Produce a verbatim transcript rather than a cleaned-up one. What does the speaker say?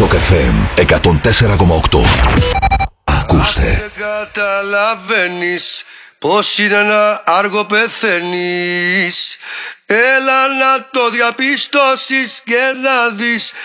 Σοκ εφ εμ εκατόν τέσσερα κόμμα οκτώ. Ακούστε. Δεν καταλαβαίνεις πως είναι ένα άργο πεθαίνεις. Έλα να το διαπιστώσεις και να δεις